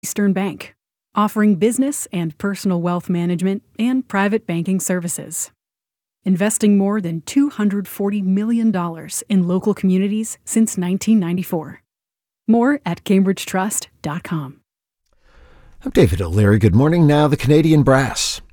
Eastern Bank, offering business and personal wealth management and private banking services. Investing more than $240 million in local communities since 1994. More at cambridgetrust.com. I'm David O'Leary. Good morning. Now, the Canadian Brass.